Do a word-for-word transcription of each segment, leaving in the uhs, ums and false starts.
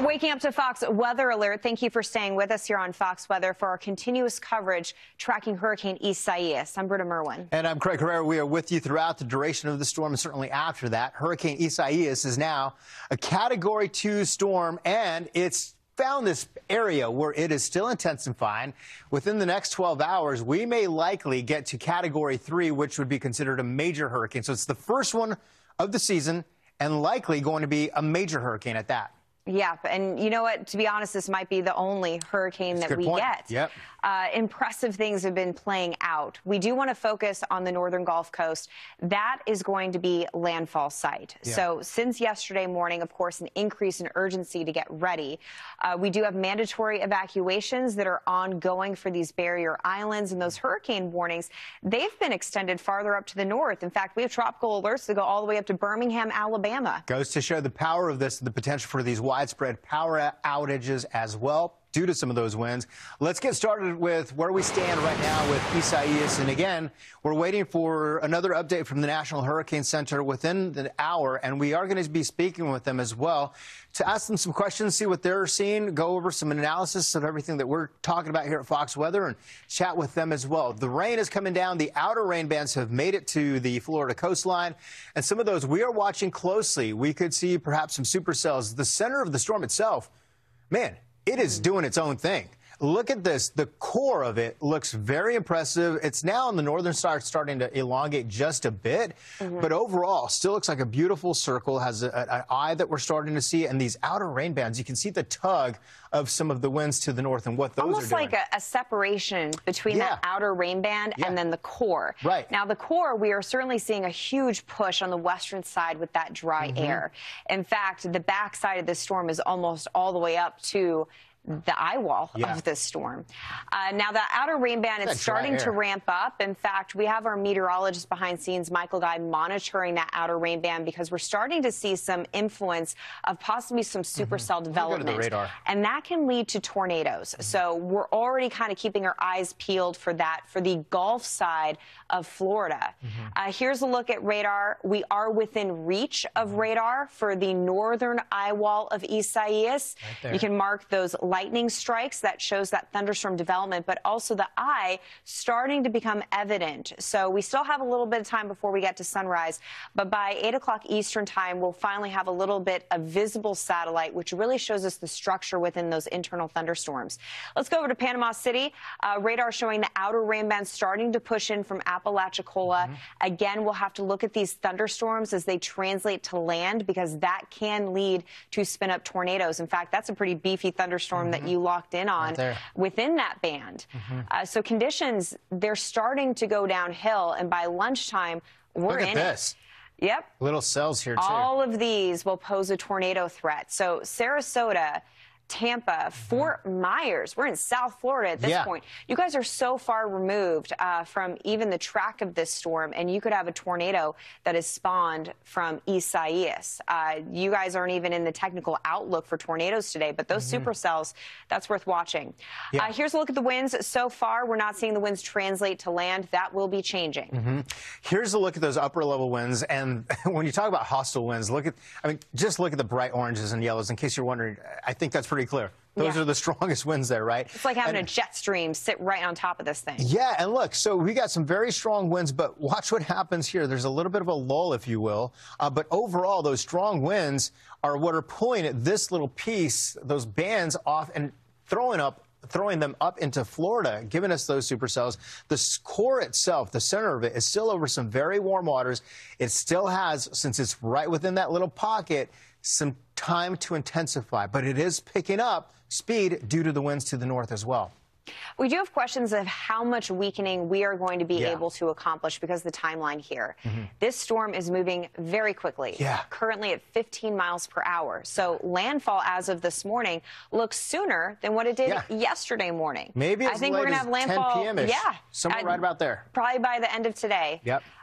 Waking up to Fox Weather Alert. Thank you for staying with us here on Fox Weather for our continuous coverage tracking Hurricane Isaias. I'm Britta Merwin. And I'm Craig Herrera. We are with you throughout the duration of the storm and certainly after that. Hurricane Isaias is now a Category two storm, and it's found this area where it is still intensifying. Within the next twelve hours, we may likely get to Category three, which would be considered a major hurricane. So it's the first one of the season and likely going to be a major hurricane at that. Yeah, and you know what? To be honest, this might be the only hurricane That's that we point. get. Yep. Uh, impressive things have been playing out. We do want to focus on the northern Gulf Coast. That is going to be landfall site. Yeah. So since yesterday morning, of course, an increase in urgency to get ready. Uh, we do have mandatory evacuations that are ongoing for these barrier islands, and those hurricane warnings, they've been extended farther up to the north. In fact, we have tropical alerts that go all the way up to Birmingham, Alabama. Goes to show the power of this, the potential for these widespread power outages as well due to some of those winds. Let's get started with where we stand right now with Isaias. And again, we're waiting for another update from the National Hurricane Center within the hour, and we are going to be speaking with them as well to ask them some questions, see what they're seeing, go over some analysis of everything that we're talking about here at Fox Weather, and chat with them as well. The rain is coming down. The outer rain bands have made it to the Florida coastline, and some of those we are watching closely. We could see perhaps some supercells. The center of the storm itself, man, it is doing its own thing. Look at this. The core of it looks very impressive. It's now on the northern side starting to elongate just a bit, mm-hmm. but overall still looks like a beautiful circle, has an eye that we're starting to see, and these outer rain bands, you can see the tug of some of the winds to the north and what those Almost are doing. Almost like a, a separation between yeah. that outer rain band yeah. and then the core. Right. Now, the core, we are certainly seeing a huge push on the western side with that dry mm-hmm. air. In fact, the backside of this storm is almost all the way up to the eye wall yeah. of this storm. Uh, now, the outer rain band is starting to ramp up. In fact, we have our meteorologist behind scenes, Michael Guy, monitoring that outer rain band because we're starting to see some influence of possibly some supercell mm-hmm. development. Go to the radar. And that can lead to tornadoes. Mm-hmm. So we're already kind of keeping our eyes peeled for that for the Gulf side of Florida. Mm-hmm. Uh, here's a look at radar. We are within reach of radar for the northern eye wall of Isaias. Right, you can mark those lightning strikes. That shows that thunderstorm development, but also the eye starting to become evident. So we still have a little bit of time before we get to sunrise, but by eight o'clock Eastern time, we'll finally have a little bit of visible satellite, which really shows us the structure within those internal thunderstorms. Let's go over to Panama City. Uh, radar showing the outer rain band starting to push in from Apalachicola. Mm-hmm. Again, we'll have to look at these thunderstorms as they translate to land because that can lead to spin up tornadoes. In fact, that's a pretty beefy thunderstorm that you locked in on right within that band. Mm-hmm. uh, so conditions, they're starting to go downhill, and by lunchtime, we're Look at in this. it. Yep. Little cells here, too. All of these will pose a tornado threat. So Sarasota, Tampa, Fort Myers. We're in South Florida at this yeah. point. You guys are so far removed uh, from even the track of this storm, and you could have a tornado that is spawned from Isaias. Uh, you guys aren't even in the technical outlook for tornadoes today, but those mm-hmm. supercells, that's worth watching. Yeah. Uh, here's a look at the winds. So far, we're not seeing the winds translate to land. That will be changing. Mm-hmm. Here's a look at those upper level winds. And when you talk about hostile winds, look at, I mean, just look at the bright oranges and yellows. In case you're wondering, I think that's pretty clear. Those yeah. are the strongest winds there, right? It's like having and, a jet stream sit right on top of this thing. Yeah, and look, so we got some very strong winds, but watch what happens here. There's a little bit of a lull, if you will. Uh, but overall, those strong winds are what are pulling at this little piece, those bands off and throwing up throwing them up into Florida, giving us those supercells. The core itself, the center of it, is still over some very warm waters. It still has, since it's right within that little pocket, some time to intensify, but it is picking up speed due to the winds to the north as well. We do have questions of how much weakening we are going to be yeah. able to accomplish because of the timeline here. Mm-hmm. This storm is moving very quickly, yeah. currently at fifteen miles per hour. So landfall as of this morning looks sooner than what it did yeah. yesterday morning. Maybe as I think late we're going to have landfall. ten p m -ish. Yeah, somewhere I, right about there. Probably by the end of today. Yep.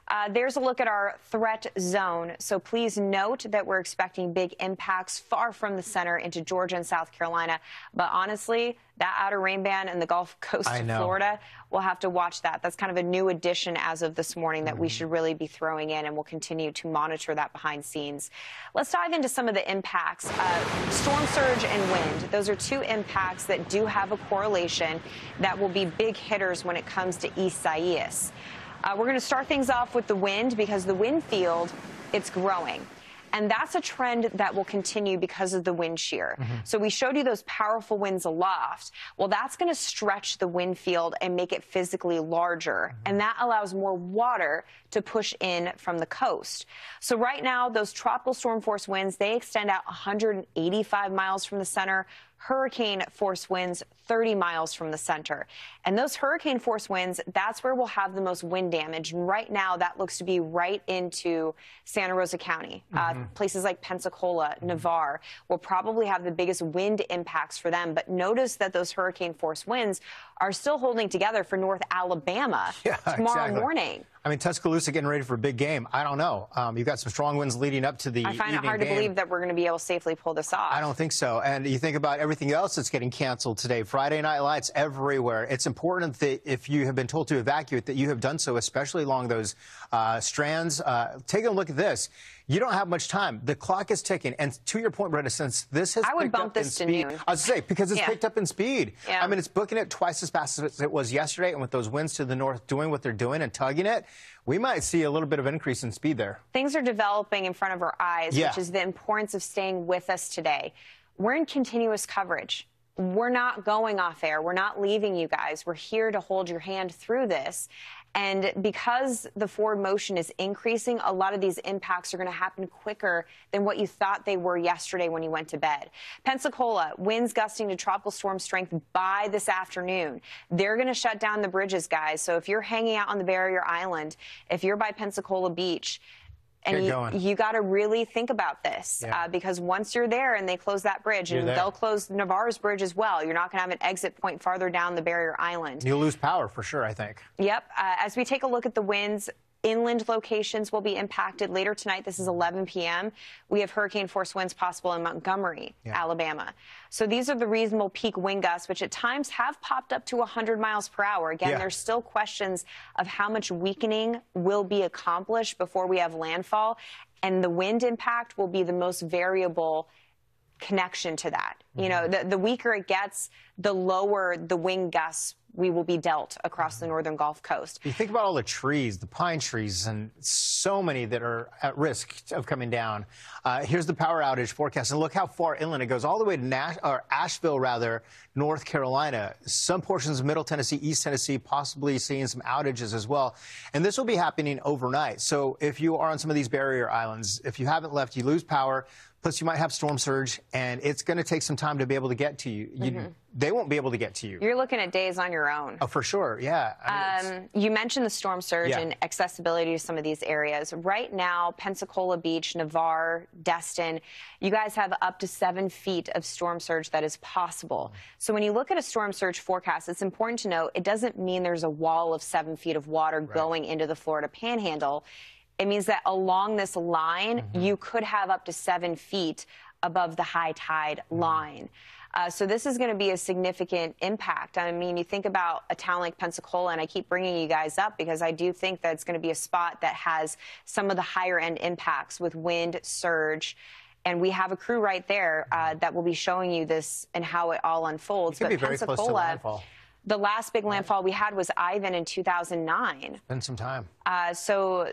Uh, there's a look at our threat zone. So please note that we're expecting big impacts far from the center into Georgia and South Carolina. But honestly, that outer rain band and the Gulf Coast of Florida, we'll have to watch that. That's kind of a new addition as of this morning that mm-hmm. we should really be throwing in, and we'll continue to monitor that behind scenes. Let's dive into some of the impacts. Uh, storm surge and wind. Those are two impacts that do have a correlation that will be big hitters when it comes to Isaias. Uh, we're going to start things off with the wind because the wind field, it's growing. And that's a trend that will continue because of the wind shear. Mm-hmm. So we showed you those powerful winds aloft. Well, that's going to stretch the wind field and make it physically larger. Mm-hmm. And that allows more water to push in from the coast. So right now, those tropical storm force winds, they extend out one hundred eighty-five miles from the center. Hurricane force winds thirty miles from the center. And those hurricane force winds, that's where we'll have the most wind damage. And right now, that looks to be right into Santa Rosa County. Mm-hmm. uh, places like Pensacola, mm-hmm. Navarre will probably have the biggest wind impacts for them. But notice that those hurricane force winds are still holding together for North Alabama yeah, tomorrow exactly. morning. I mean, Tuscaloosa getting ready for a big game. I don't know. Um, you've got some strong winds leading up to the I find evening it hard game. to believe that we're going to be able to safely pull this off. I don't think so. And you think about everything else that's getting canceled today. Friday night lights everywhere. It's important that if you have been told to evacuate, that you have done so, especially along those uh, strands. Uh, take a look at this. You don't have much time. The clock is ticking. And to your point, Brenda, since this has I would picked bump up this in to speed, noon. I was going to say, because it's yeah. picked up in speed. Yeah. I mean, it's booking it twice as fast as it was yesterday. And with those winds to the north doing what they're doing and tugging it, we might see a little bit of increase in speed there. Things are developing in front of our eyes, yeah. which is the importance of staying with us today. We're in continuous coverage. We're not going off air. We're not leaving you guys. We're here to hold your hand through this. And because the forward motion is increasing, a lot of these impacts are going to happen quicker than what you thought they were yesterday when you went to bed. Pensacola, winds gusting to tropical storm strength by this afternoon. They're going to shut down the bridges, guys. So if you're hanging out on the Barrier Island, if you're by Pensacola Beach, and you, you got to really think about this yeah. uh, because once you're there and they close that bridge, you're and there. They'll close Navarre's bridge as well. You're not going to have an exit point farther down the Barrier Island. You'll lose power for sure, I think. Yep. Uh, as we take a look at the winds, inland locations will be impacted later tonight. This is eleven p m We have hurricane force winds possible in Montgomery, yeah. Alabama. So these are the reasonable peak wind gusts, which at times have popped up to one hundred miles per hour. Again, yeah. there's still questions of how much weakening will be accomplished before we have landfall. And the wind impact will be the most variable connection to that. Mm-hmm. You know, the, the weaker it gets, the lower the wind gusts we will be dealt across the northern Gulf Coast. You think about all the trees, the pine trees, and so many that are at risk of coming down. Uh, here's the power outage forecast, and look how far inland it goes, all the way to Nash or Asheville, rather, North Carolina. Some portions of Middle Tennessee, East Tennessee, possibly seeing some outages as well. And this will be happening overnight. So if you are on some of these barrier islands, if you haven't left, you lose power. Plus, you might have storm surge, and it's going to take some time to be able to get to you. you mm-hmm. They won't be able to get to you. You're looking at days on your own. Oh, for sure, yeah. I mean, um, you mentioned the storm surge yeah. and accessibility to some of these areas. Right now, Pensacola Beach, Navarre, Destin, you guys have up to seven feet of storm surge that is possible. Mm-hmm. So when you look at a storm surge forecast, it's important to note it doesn't mean there's a wall of seven feet of water right. going into the Florida Panhandle. It means that along this line, mm-hmm. you could have up to seven feet above the high tide mm-hmm. line. Uh, so this is going to be a significant impact. I mean, you think about a town like Pensacola, and I keep bringing you guys up because I do think that it's going to be a spot that has some of the higher end impacts with wind, surge. And we have a crew right there uh, that will be showing you this and how it all unfolds. It could be very close to landfall. The last big landfall we had was Ivan in two thousand nine. It's been some time. Uh, so...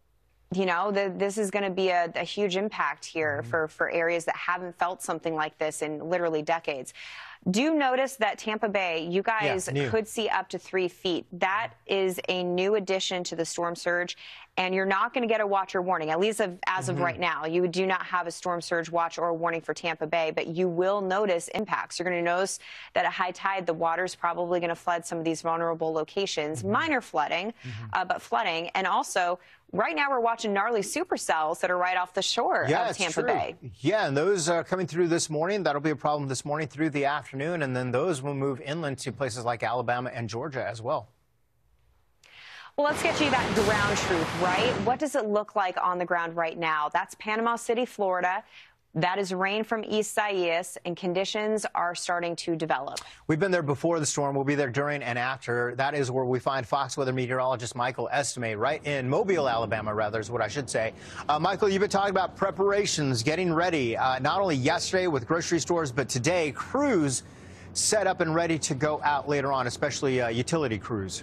You know, the, this is going to be a, a huge impact here mm-hmm. for, for areas that haven't felt something like this in literally decades. Do notice that Tampa Bay, you guys yeah, could see up to three feet. That is a new addition to the storm surge, and you're not going to get a watch or warning, at least of, as mm-hmm. of right now. You do not have a storm surge watch or warning for Tampa Bay, but you will notice impacts. You're going to notice that at high tide, the water's probably going to flood some of these vulnerable locations, mm-hmm. minor flooding, mm-hmm. uh, but flooding. And also, right now, we're watching gnarly supercells that are right off the shore yeah, of Tampa true. Bay. Yeah, and those are coming through this morning. That'll be a problem this morning through the afternoon, and then those will move inland to places like Alabama and Georgia as well. Well, let's get you that ground truth, right? What does it look like on the ground right now? That's Panama City, Florida. That is rain from Isaias, and conditions are starting to develop. We've been there before the storm. We'll be there during and after. That is where we find Fox weather meteorologist Michael Estime, right in Mobile, Alabama, rather, is what I should say. Uh, Michael, you've been talking about preparations, getting ready, uh, not only yesterday with grocery stores, but today, crews set up and ready to go out later on, especially uh, utility crews.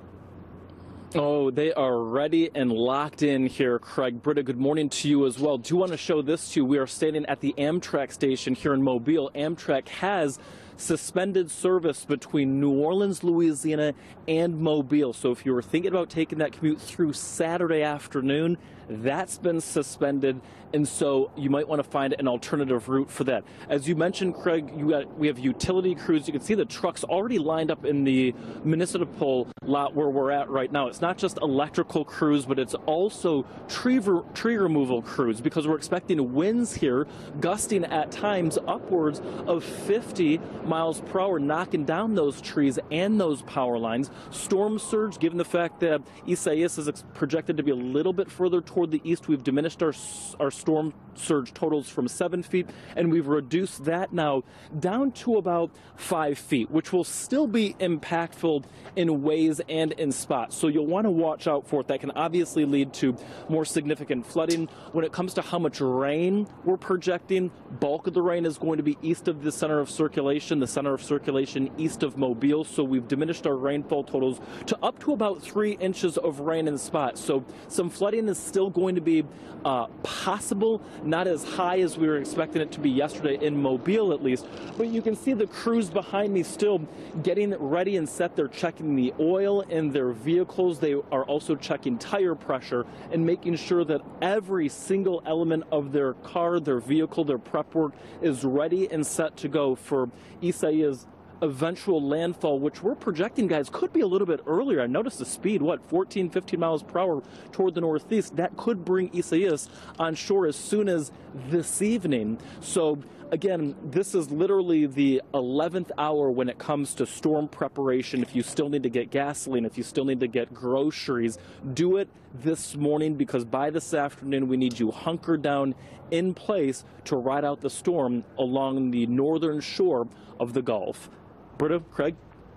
Oh, they are ready and locked in here, Craig. Britta, good morning to you as well. Do you want to show this to you? We are standing at the Amtrak station here in Mobile. Amtrak has suspended service between New Orleans, Louisiana, and Mobile. So if you were thinking about taking that commute through Saturday afternoon, that's been suspended, and so you might want to find an alternative route for that. As you mentioned, Craig, you got, we have utility crews. You can see the trucks already lined up in the municipal lot where we're at right now. It's not just electrical crews, but it's also tree, tree removal crews, because we're expecting winds here gusting at times upwards of fifty miles per hour, knocking down those trees and those power lines. Storm surge, given the fact that Isaias is projected to be a little bit further toward the east, we've diminished our, our storm surge totals from seven feet, and we've reduced that now down to about five feet, which will still be impactful in ways and in spots. So you'll want to watch out for it. That can obviously lead to more significant flooding. When it comes to how much rain we're projecting, bulk of the rain is going to be east of the center of circulation, the center of circulation east of Mobile. So we've diminished our rainfall totals to up to about three inches of rain in spots. So some flooding is still going to be uh, possible, not as high as we were expecting it to be yesterday in Mobile at least, but you can see the crews behind me still getting ready and set. They're checking the oil in their vehicles. They are also checking tire pressure and making sure that every single element of their car, their vehicle, their prep work is ready and set to go for Isaias' eventual landfall, which we're projecting, guys, could be a little bit earlier. I noticed the speed, what, fourteen, fifteen miles per hour toward the northeast. That could bring Isaias on shore as soon as this evening. So again, this is literally the eleventh hour when it comes to storm preparation. If you still need to get gasoline, if you still need to get groceries, do it this morning, because by this afternoon we need you hunkered down in place to ride out the storm along the northern shore of the Gulf. Britta, Craig?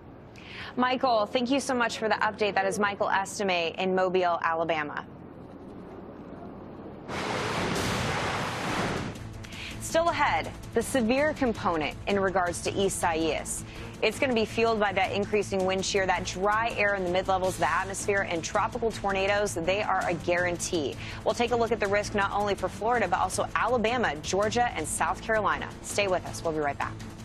Michael, thank you so much for the update. That is Michael Estime in Mobile, Alabama. Still ahead, the severe component in regards to Isaias. It's going to be fueled by that increasing wind shear, that dry air in the mid-levels of the atmosphere, and tropical tornadoes. They are a guarantee. We'll take a look at the risk not only for Florida, but also Alabama, Georgia, and South Carolina. Stay with us. We'll be right back.